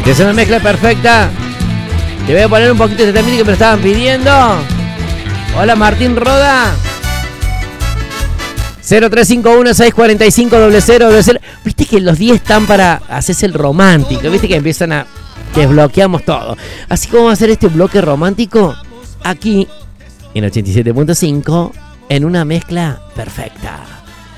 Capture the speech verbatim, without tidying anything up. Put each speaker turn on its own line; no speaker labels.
Esta es una mezcla perfecta. Te voy a poner un poquito de este temita que me lo estaban pidiendo. Hola Martín Roda. cero tres cinco uno seis cuatro cinco cero cero cero. Viste que los diez están para hacerse el romántico. Viste que empiezan a... Desbloqueamos todo. Así que vamos a hacer este bloque romántico aquí en ochenta y siete punto cinco en una mezcla perfecta.